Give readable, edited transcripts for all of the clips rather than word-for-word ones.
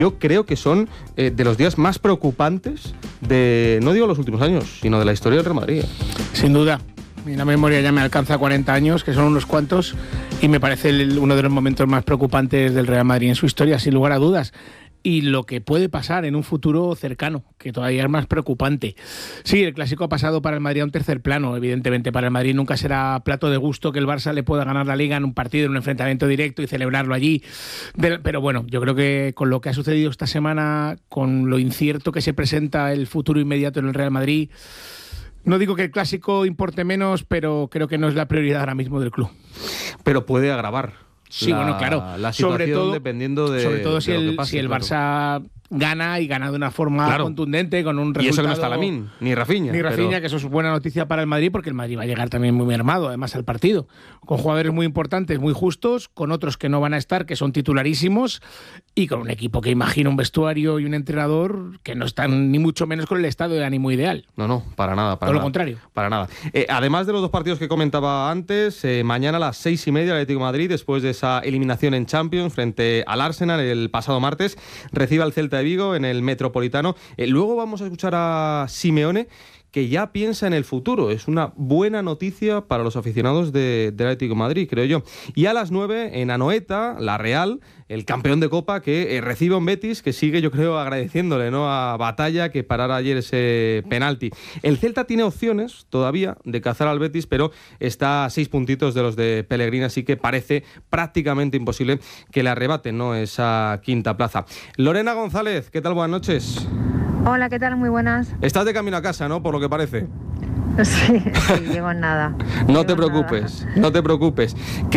yo creo que son de los días más preocupantes de, no digo los últimos años, sino de la historia del Real Madrid. Sin duda. Mi la memoria ya me alcanza 40 años, que son unos cuantos, y me parece uno de los momentos más preocupantes del Real Madrid en su historia, sin lugar a dudas. Y lo que puede pasar en un futuro cercano, que todavía es más preocupante. Sí, el Clásico ha pasado para el Madrid a un tercer plano. Evidentemente, para el Madrid nunca será plato de gusto que el Barça le pueda ganar la Liga en un partido, en un enfrentamiento directo y celebrarlo allí. Pero bueno, yo creo que con lo que ha sucedido esta semana, con lo incierto que se presenta el futuro inmediato en el Real Madrid, no digo que el Clásico importe menos, pero creo que no es la prioridad ahora mismo del club. Pero puede agravar. Sí, bueno, claro. La situación, sobre todo, dependiendo de. Sobre todo si el Barça gana y gana de una forma contundente, con un resultado. Y eso que no está Lamine, ni Rafinha. Ni Rafinha, que eso es buena noticia para el Madrid, porque el Madrid va a llegar también muy armado, además, al partido. Con jugadores muy importantes, muy justos, con otros que no van a estar, que son titularísimos, y con un equipo que imagina un vestuario y un entrenador que no están ni mucho menos con el estado de ánimo ideal. No, para nada. Todo lo contrario. Para nada. Además de los dos partidos que comentaba antes, mañana a las 6:30 el Atlético de Madrid, después de esa eliminación en Champions frente al Arsenal el pasado martes, recibe al Celta de Vigo en el Metropolitano. Luego vamos a escuchar a Simeone, que ya piensa en el futuro. Es una buena noticia para los aficionados del Atlético de Madrid, creo yo. Y a las 9 en Anoeta, la Real, el campeón de Copa, que recibe a un Betis que sigue, yo creo, agradeciéndole, ¿no?, a Batalla que parara ayer ese penalti. El Celta tiene opciones todavía de cazar al Betis, pero está a 6 puntitos de los de Pellegrini, así que parece prácticamente imposible que le arrebaten, ¿no?, esa quinta plaza. Lorena González, ¿qué tal? Buenas noches. Hola, ¿qué tal? Muy buenas. Estás de camino a casa, ¿no?, por lo que parece. Sí, llego en nada. No te preocupes.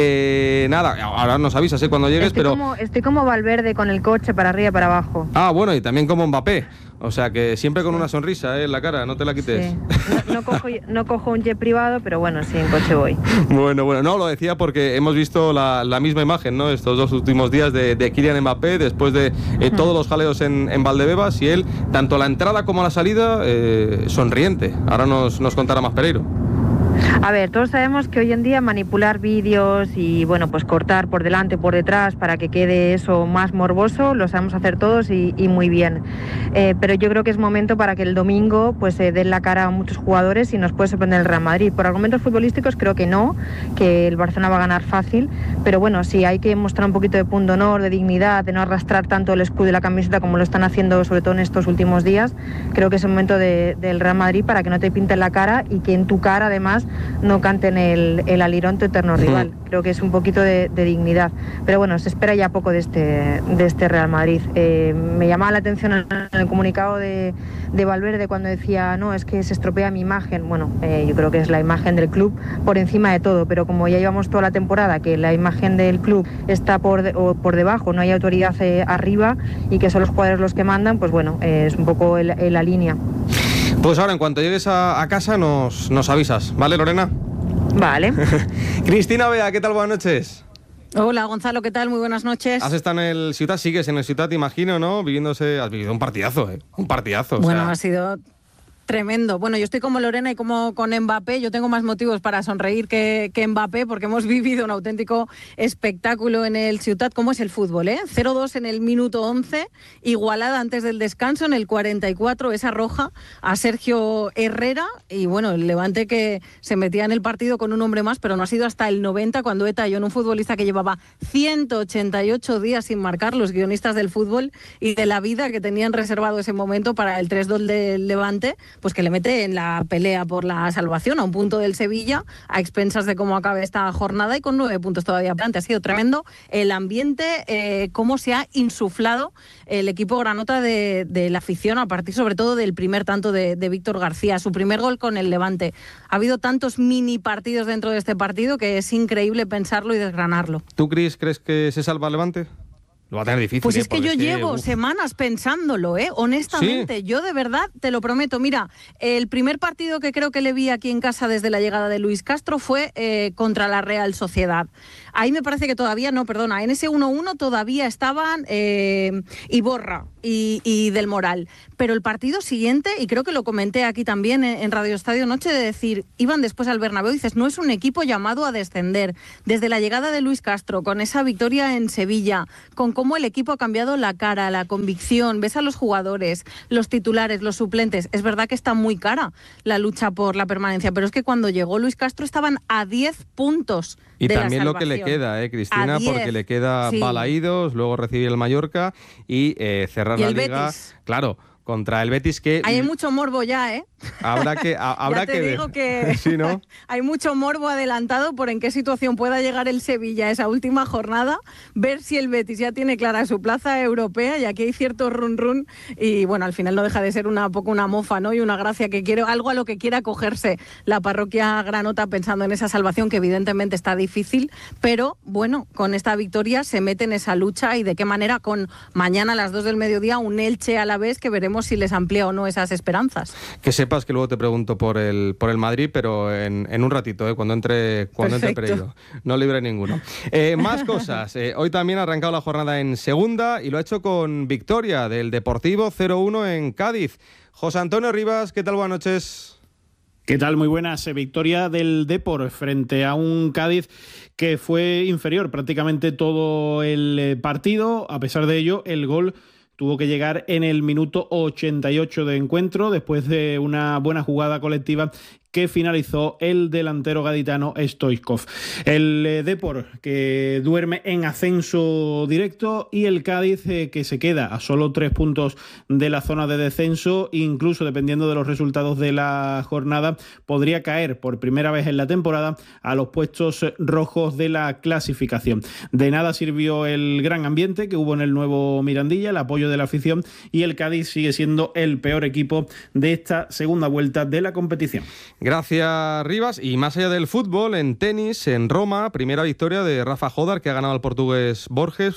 Que nada, ahora nos avisas cuando llegues, Estoy como Valverde, con el coche para arriba y para abajo. Ah, bueno, y también como Mbappé. O sea, que siempre con una sonrisa en la cara, no te la quites. Sí. No cojo un jet privado, pero bueno, sí, en coche voy. Bueno, no, lo decía porque hemos visto la misma imagen, ¿no?, estos dos últimos días de Kylian Mbappé, después de todos los jaleos en Valdebebas, y él, tanto la entrada como la salida, sonriente. Ahora nos contará más Pereiro. A ver, todos sabemos que hoy en día manipular vídeos y, bueno, pues cortar por delante, por detrás, para que quede eso más morboso, lo sabemos hacer todos y muy bien. Pero yo creo que es momento para que el domingo pues den la cara a muchos jugadores y nos puede sorprender el Real Madrid. Por argumentos futbolísticos creo que no, que el Barcelona va a ganar fácil, pero bueno, sí hay que mostrar un poquito de punto honor, de dignidad, de no arrastrar tanto el escudo y la camiseta como lo están haciendo, sobre todo en estos últimos días. Creo que es el momento del Real Madrid para que no te pinten la cara y que en tu cara, además, no canten el alirón tu eterno rival. Creo que es un poquito de dignidad. Pero bueno, se espera ya poco de este Real Madrid. Me llamaba la atención en el comunicado de Valverde cuando decía, no, es que se estropea mi imagen. Bueno, yo creo que es la imagen del club por encima de todo, pero como ya llevamos toda la temporada que la imagen del club está por debajo, no hay autoridad arriba y que son los jugadores los que mandan, pues bueno, es un poco la línea. Pues ahora, en cuanto llegues a casa, nos avisas, ¿vale, Lorena? Vale. Cristina Bea, ¿qué tal? Buenas noches. Hola, Gonzalo, ¿qué tal? Muy buenas noches. Has estado en el Ciutat, sigues en el Ciutat, te imagino, ¿no? Has vivido un partidazo, Un partidazo. Bueno, ha sido tremendo. Bueno, yo estoy como Lorena y como con Mbappé. Yo tengo más motivos para sonreír que Mbappé, porque hemos vivido un auténtico espectáculo en el Ciutat. ¿Cómo es el fútbol, 0-2 en el minuto 11, igualada antes del descanso en el 44, esa roja a Sergio Herrera. Y bueno, el Levante que se metía en el partido con un hombre más, pero no ha sido hasta el 90 cuando Etayón, en un futbolista que llevaba 188 días sin marcar, los guionistas del fútbol y de la vida que tenían reservado ese momento para el 3-2 del Levante, pues que le mete en la pelea por la salvación a un punto del Sevilla, a expensas de cómo acabe esta jornada y con 9 puntos todavía adelante. Ha sido tremendo el ambiente, cómo se ha insuflado el equipo granota de la afición a partir sobre todo del primer tanto de Víctor García, su primer gol con el Levante. Ha habido tantos mini partidos dentro de este partido que es increíble pensarlo y desgranarlo. ¿Tú, Cris, crees que se salva el Levante? Lo va a tener difícil. Pues es que yo llevo semanas pensándolo, honestamente. ¿Sí? Yo de verdad te lo prometo. Mira, el primer partido que creo que le vi aquí en casa desde la llegada de Luis Castro fue contra la Real Sociedad. Ahí me parece que todavía, en ese 1-1 todavía estaban Iborra y Del Moral. Pero el partido siguiente, y creo que lo comenté aquí también en Radio Estadio Noche, de decir, iban después al Bernabéu y dices, no es un equipo llamado a descender. Desde la llegada de Luis Castro, con esa victoria en Sevilla, con cómo el equipo ha cambiado la cara, la convicción. Ves a los jugadores, los titulares, los suplentes. Es verdad que está muy cara la lucha por la permanencia, pero es que cuando llegó Luis Castro estaban a 10 puntos. Y de también la lo que le salvación. queda, Cristina, porque le queda sí. Balaídos, luego recibir el Mallorca y cerrar ¿Y la el Liga. Betis? Claro, contra el Betis, que Ahí hay mucho morbo ya, ¿eh? habrá que Ya te digo que sí, ¿no? hay mucho morbo adelantado por en qué situación pueda llegar el Sevilla esa última jornada, ver si el Betis ya tiene clara su plaza europea, y aquí hay cierto run y bueno, al final no deja de ser un poco una mofa, ¿no? Y una gracia que quiere, algo a lo que quiera acogerse la parroquia granota pensando en esa salvación que evidentemente está difícil, pero bueno, con esta victoria se mete en esa lucha, y de qué manera, con mañana a las 2 del mediodía un Elche a la vez, que veremos si les amplía o no esas esperanzas. Que sepas que luego te pregunto por el Madrid, pero en un ratito, cuando entre Pereiro. No libre ninguno. Más cosas. Hoy también ha arrancado la jornada en segunda y lo ha hecho con victoria del Deportivo 0-1 en Cádiz. José Antonio Rivas, ¿qué tal? Buenas noches. ¿Qué tal? Muy buenas. Victoria del Depor frente a un Cádiz que fue inferior prácticamente todo el partido. A pesar de ello, el gol tuvo que llegar en el minuto 88 de encuentro, después de una buena jugada colectiva que finalizó el delantero gaditano Stoichkov. El Depor, que duerme en ascenso directo, y el Cádiz, que se queda a solo 3 puntos de la zona de descenso. Incluso, dependiendo de los resultados de la jornada, podría caer por primera vez en la temporada a los puestos rojos de la clasificación. De nada sirvió el gran ambiente que hubo en el nuevo Mirandilla, el apoyo de la afición, y el Cádiz sigue siendo el peor equipo de esta segunda vuelta de la competición. Gracias, Rivas. Y más allá del fútbol, en tenis, en Roma, primera victoria de Rafa Jodar, que ha ganado al portugués Borges,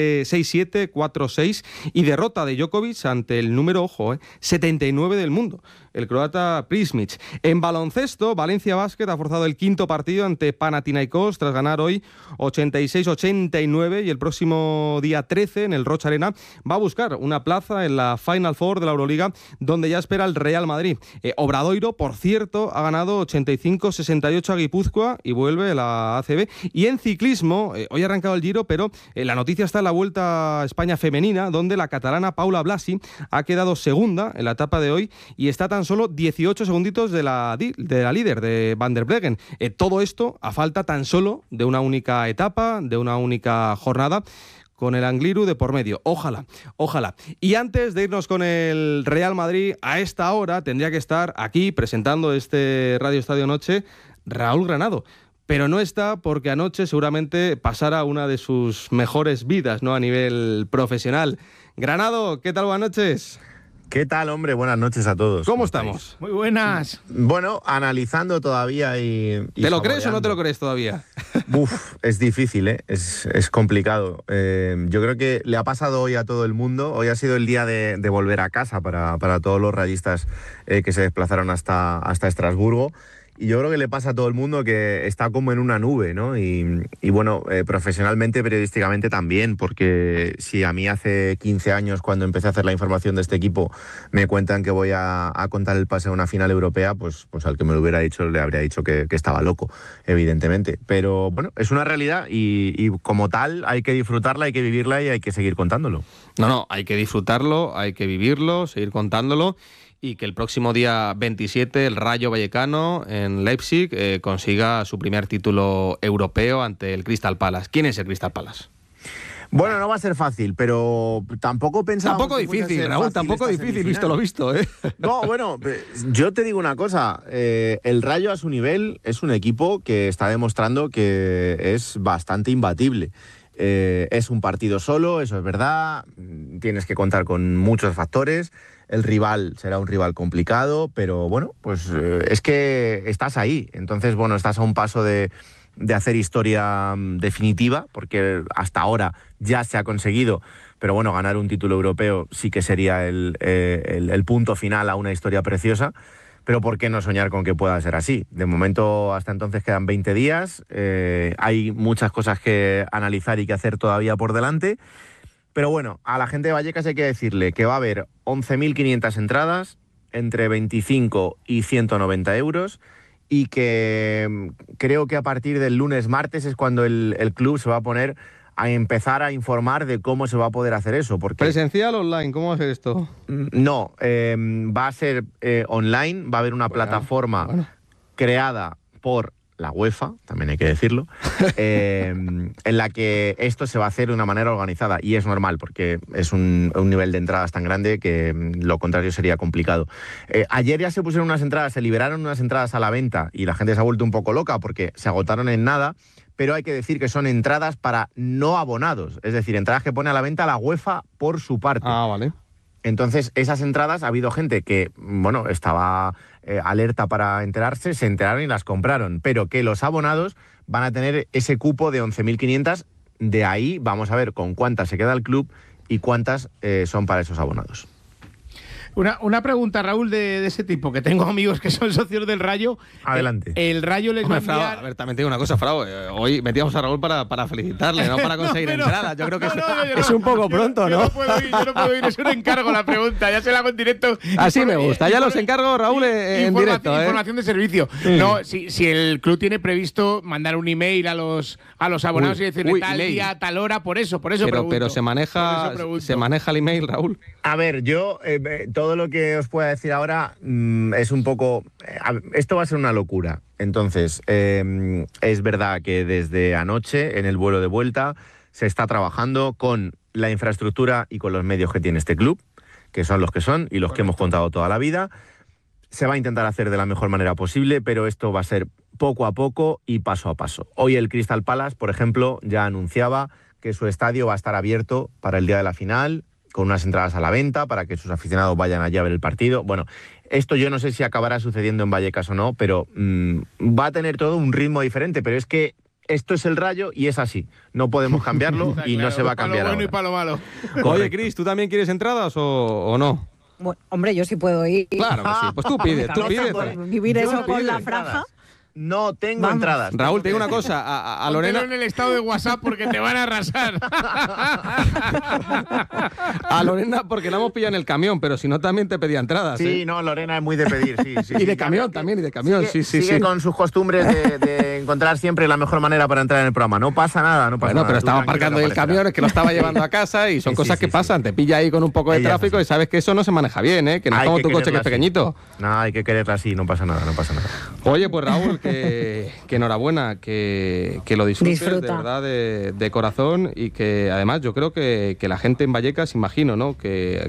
7-6-7, 4-6, y derrota de Djokovic ante el número, 79 del mundo, el croata Prismic. En baloncesto, Valencia Basket ha forzado el quinto partido ante Panathinaikos tras ganar hoy 86-89, y el próximo día 13 en el Rocha Arena va a buscar una plaza en la Final Four de la Euroliga, donde ya espera el Real Madrid. Obradoiro, por cierto, ha ganado 85-68 a Guipúzcoa y vuelve a la ACB. Y en ciclismo, hoy ha arrancado el Giro, pero la noticia está en la Vuelta a España femenina, donde la catalana Paula Blasi ha quedado segunda en la etapa de hoy y está tan solo 18 segunditos de la líder, de Van der Breggen. Todo esto a falta tan solo de una única etapa, de una única jornada, con el Angliru de por medio. Ojalá. Y antes de irnos con el Real Madrid, a esta hora tendría que estar aquí presentando este Radio Estadio Noche Raúl Granado. Pero no está, porque anoche seguramente pasara una de sus mejores vidas, ¿no?, a nivel profesional. Granado, ¿qué tal? Buenas noches. ¿Qué tal, hombre? Buenas noches a todos. ¿Cómo estamos? Muy buenas. Bueno, analizando todavía y ¿Te lo crees o no te lo crees todavía? Es difícil, ¿eh? Es complicado. Yo creo que le ha pasado hoy a todo el mundo. Hoy ha sido el día de volver a casa para todos los rayistas que se desplazaron hasta Estrasburgo. Y yo creo que le pasa a todo el mundo que está como en una nube, ¿no? Y bueno, profesionalmente, periodísticamente también, porque si a mí hace 15 años, cuando empecé a hacer la información de este equipo, me cuentan que voy a contar el pase a una final europea, pues al que me lo hubiera dicho le habría dicho que estaba loco, evidentemente. Pero bueno, es una realidad y como tal hay que disfrutarla, hay que vivirla y hay que seguir contándolo. No, hay que disfrutarlo, hay que vivirlo, seguir contándolo. Y que el próximo día 27 el Rayo Vallecano en Leipzig consiga su primer título europeo ante el Crystal Palace. ¿Quién es el Crystal Palace? Bueno, no va a ser fácil, pero tampoco pensaba. Tampoco difícil, Raúl, tampoco difícil, visto lo visto, ¿eh? No, bueno, yo te digo una cosa. El Rayo, a su nivel, es un equipo que está demostrando que es bastante imbatible. Es un partido solo, eso es verdad. Tienes que contar con muchos factores. El rival será un rival complicado, pero bueno, pues es que estás ahí. Entonces, bueno, estás a un paso de hacer historia definitiva, porque hasta ahora ya se ha conseguido, pero bueno, ganar un título europeo sí que sería el punto final a una historia preciosa. Pero ¿por qué no soñar con que pueda ser así? De momento, hasta entonces quedan 20 días, hay muchas cosas que analizar y que hacer todavía por delante. Pero bueno, a la gente de Vallecas hay que decirle que va a haber 11.500 entradas, entre 25 y 190 euros, y que creo que a partir del lunes-martes es cuando el club se va a poner a empezar a informar de cómo se va a poder hacer eso. Porque ¿Presencial o online? ¿Cómo va a ser esto? No, va a ser online, va a haber una plataforma creada por la UEFA, también hay que decirlo, en la que esto se va a hacer de una manera organizada, y es normal porque es un nivel de entradas tan grande que lo contrario sería complicado. Ayer ya se pusieron unas entradas, se liberaron unas entradas a la venta y la gente se ha vuelto un poco loca porque se agotaron en nada, pero hay que decir que son entradas para no abonados, es decir, entradas que pone a la venta la UEFA por su parte. Ah, vale. Entonces, esas entradas, ha habido gente que, bueno, estaba alerta para enterarse, se enteraron y las compraron, pero que los abonados van a tener ese cupo de 11.500, de ahí vamos a ver con cuántas se queda el club y cuántas son para esos abonados. Una pregunta, Raúl, de ese tipo, que tengo amigos que son socios del Rayo. Adelante. El Rayo les va a enviar... A ver, también tengo una cosa, Frau. Hoy metíamos a Raúl para felicitarle, no para conseguir entradas. Yo creo que es un poco pronto, ¿no? Yo no puedo ir, es un encargo la pregunta, ya se la hago en directo. Así me gusta, ya los encargo, Raúl, en directo. Información de servicio. Sí. No, si el club tiene previsto mandar un email a los abonados y decirle tal día, tal hora, por eso pregunto. Pero se maneja el email, Raúl. A ver, yo todo lo que os pueda decir ahora es un poco... esto va a ser una locura. Entonces, es verdad que desde anoche, en el vuelo de vuelta, se está trabajando con la infraestructura y con los medios que tiene este club, que son los que son y los que hemos contado toda la vida. Se va a intentar hacer de la mejor manera posible, pero esto va a ser poco a poco y paso a paso. Hoy el Crystal Palace, por ejemplo, ya anunciaba que su estadio va a estar abierto para el día de la final, con unas entradas a la venta para que sus aficionados vayan allí a ver el partido. Bueno, esto yo no sé si acabará sucediendo en Vallecas o no, pero va a tener todo un ritmo diferente, pero es que esto es el Rayo y es así. No podemos cambiarlo y no se va a cambiar ahora. Para lo bueno y para lo malo. Correcto. Oye, Cris, ¿tú también quieres entradas o no? Bueno, hombre, yo sí puedo ir. Claro que sí. Pues tú pides. Vivir eso con la franja. No tengo entradas. Raúl, te digo una cosa, a Lorena... en el estado de WhatsApp porque te van a arrasar. A Lorena porque la hemos pillado en el camión, pero si no también te pedía entradas. Sí, no, Lorena es muy de pedir, sí. Y de camión también, y de camión, sigue con sus costumbres de encontrar siempre la mejor manera para entrar en el programa. No pasa nada, no pasa nada. Bueno, pero estaba aparcando ahí el camión, es que lo estaba llevando a casa y son cosas que pasan. Te pilla ahí con un poco de tráfico y sabes que eso no se maneja bien, ¿eh? Que no es como tu coche que es pequeñito. No, hay que quererla así, no pasa nada. Oye, pues Raúl, que enhorabuena, que lo disfrutes de verdad de corazón y que además yo creo que la gente en Vallecas, imagino, ¿no? Que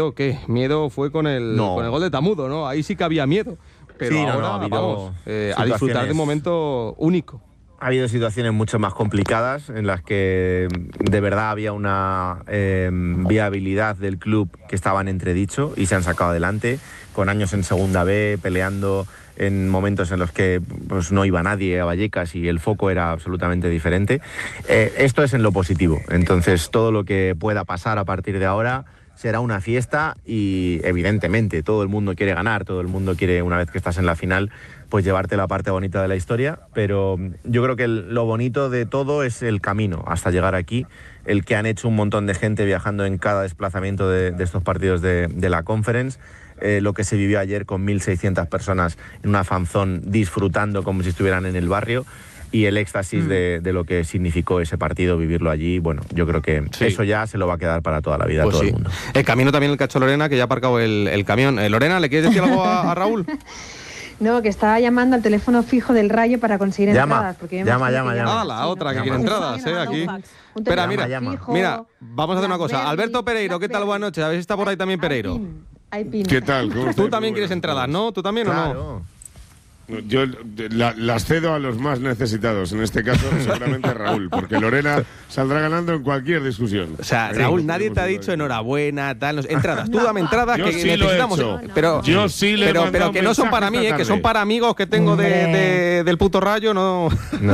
miedo fue con el gol de Tamudo, ¿no? Ahí sí que había miedo, pero sí, ahora vamos a disfrutar de un momento único. Ha habido situaciones mucho más complicadas en las que de verdad había una viabilidad del club que estaba en entredicho y se han sacado adelante, con años en Segunda B, peleando en momentos en los que pues, no iba nadie a Vallecas y el foco era absolutamente diferente. Esto es en lo positivo, entonces todo lo que pueda pasar a partir de ahora será una fiesta y evidentemente todo el mundo quiere ganar, todo el mundo quiere, una vez que estás en la final, pues llevarte la parte bonita de la historia, pero yo creo que lo bonito de todo es el camino hasta llegar aquí, el que han hecho un montón de gente viajando en cada desplazamiento de estos partidos de la Conference, lo que se vivió ayer con 1.600 personas en una fanzone disfrutando como si estuvieran en el barrio y el éxtasis de lo que significó ese partido, vivirlo allí. Bueno, yo creo que eso ya se lo va a quedar para toda la vida a todo el mundo. El camino también el cacho Lorena, que ya ha aparcado el camión. Lorena, ¿le quieres decir algo a Raúl? No, que estaba llamando al teléfono fijo del Rayo para conseguir entradas. Porque llama. Ah, la otra que quiere entradas, aquí. Espera, mira, vamos a hacer una cosa. Alberto Pereiro, ¿qué tal? Buenas noches. A ver si está por ahí también Pereiro. ¿Qué tal? Tú también quieres entradas, ¿no? ¿Tú también o no? Yo las cedo a los más necesitados, en este caso seguramente Raúl, porque Lorena saldrá ganando en cualquier discusión. O sea, Raúl, nadie te ha dicho enhorabuena, tal, entradas. Tú dame entradas que sí necesitamos. Pero que no son para mí, que son para amigos que tengo del puto Rayo, no.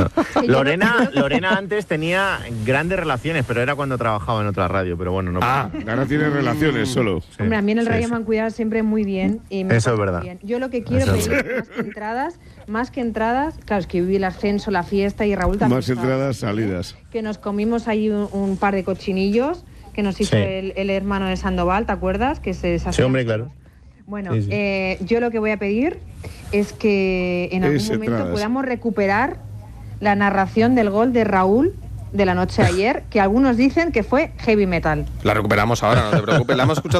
Lorena antes tenía grandes relaciones, pero era cuando trabajaba en otra radio, pero bueno, no. Ahora tiene relaciones solo. Sí. Hombre, a mí en el Rayo me han cuidado siempre muy bien. Y eso es verdad. Bien. Yo lo que quiero pedir más que entradas, claro, es que viví el ascenso, la fiesta y Raúl también. Más entradas, salidas. Que nos comimos ahí un par de cochinillos que nos hizo el hermano de Sandoval, ¿te acuerdas? Que se sí, hombre, claro. Bueno, yo lo que voy a pedir es que en algún momento podamos recuperar la narración del gol de Raúl de la noche de ayer, que algunos dicen que fue heavy metal. La recuperamos ahora, no te preocupes. La hemos escuchado